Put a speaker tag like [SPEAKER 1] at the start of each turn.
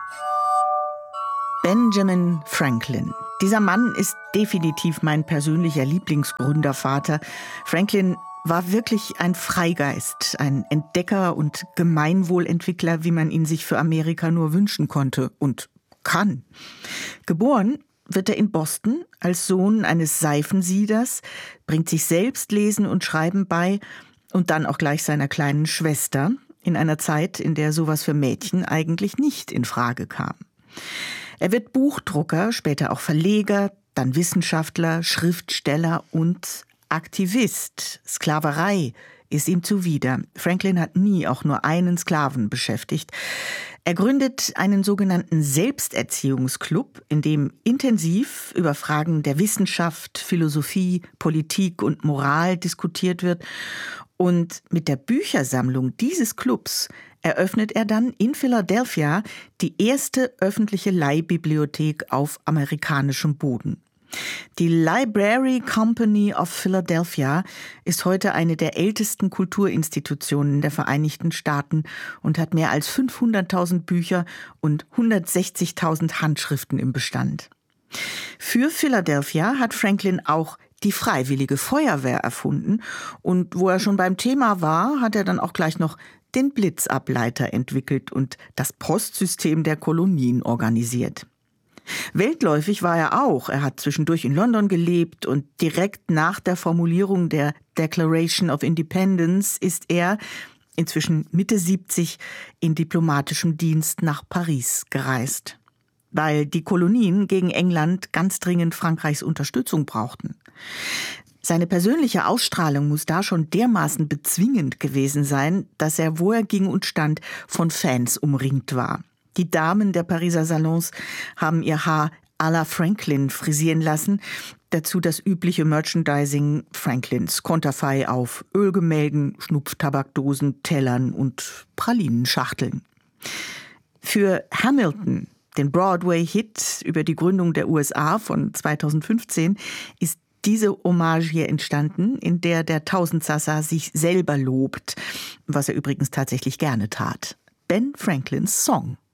[SPEAKER 1] Benjamin Franklin. Dieser Mann ist definitiv mein persönlicher Lieblingsgründervater. Franklin war wirklich ein Freigeist, ein Entdecker und Gemeinwohlentwickler, wie man ihn sich für Amerika nur wünschen konnte und kann. Geboren wird er in Boston als Sohn eines Seifensieders, bringt sich selbst Lesen und Schreiben bei und dann auch gleich seiner kleinen Schwester, in einer Zeit, in der sowas für Mädchen eigentlich nicht in Frage kam. Er wird Buchdrucker, später auch Verleger, dann Wissenschaftler, Schriftsteller und Aktivist. Sklaverei ist ihm zuwider. Franklin hat nie auch nur einen Sklaven beschäftigt. Er gründet einen sogenannten Selbsterziehungsclub, in dem intensiv über Fragen der Wissenschaft, Philosophie, Politik und Moral diskutiert wird. Und mit der Büchersammlung dieses Clubs eröffnet er dann in Philadelphia die erste öffentliche Leihbibliothek auf amerikanischem Boden. Die Library Company of Philadelphia ist heute eine der ältesten Kulturinstitutionen der Vereinigten Staaten und hat mehr als 500.000 Bücher und 160.000 Handschriften im Bestand. Für Philadelphia hat Franklin auch die Freiwillige Feuerwehr erfunden und wo er schon beim Thema war, hat er dann auch gleich noch den Blitzableiter entwickelt und das Postsystem der Kolonien organisiert. Weltläufig war er auch. Er hat zwischendurch in London gelebt und direkt nach der Formulierung der Declaration of Independence ist er, inzwischen Mitte 70, in diplomatischem Dienst nach Paris gereist, weil die Kolonien gegen England ganz dringend Frankreichs Unterstützung brauchten. Seine persönliche Ausstrahlung muss da schon dermaßen bezwingend gewesen sein, dass er, wo er ging und stand, von Fans umringt war. Die Damen der Pariser Salons haben ihr Haar à la Franklin frisieren lassen. Dazu das übliche Merchandising Franklins Konterfei auf Ölgemälden, Schnupftabakdosen, Tellern und Pralinenschachteln. Für Hamilton, den Broadway-Hit über die Gründung der USA von 2015, ist diese Hommage hier entstanden, in der der Tausendsassa sich selber lobt, was er übrigens tatsächlich gerne tat. Ben Franklins Song.